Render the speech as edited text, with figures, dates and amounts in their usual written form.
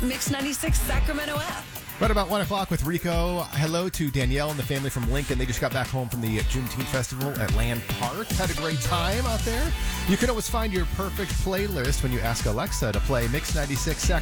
Mix 96 Sacramento app. Right about 1 o'clock with Rico. Hello to Danielle and the family from Lincoln. They just got back home from the Juneteenth Festival at Land Park. Had a great time out there. You can always find your perfect playlist when you ask Alexa to play Mix 96 Sacramento.